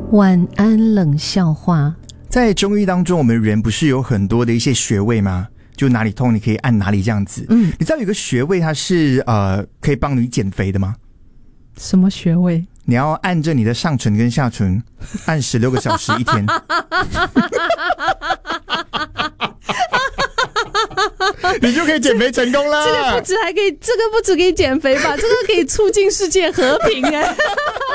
晚安冷笑话。 在中医当中，我们人不是有很多的一些穴位吗？就哪里痛你可以按哪里这样子。你知道有个穴位它是可以帮你减肥的吗？ 什么穴位？ 你要按着你的上唇跟下唇按16个小时一天。你就可以减肥成功了。 这个不止可以减肥吧，这个可以促进世界和平哎。